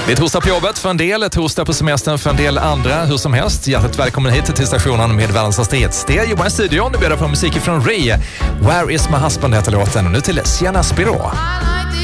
Det är torsdag på jobbet för en del, torsdag på semestern för en del andra. Hur som helst, hjärtligt välkommen hit till stationen med världens hastighet. Det är Johan i studion, du bjuder på musik från Ray. Where is my husband heter låten. Nu till Sienna Spiro.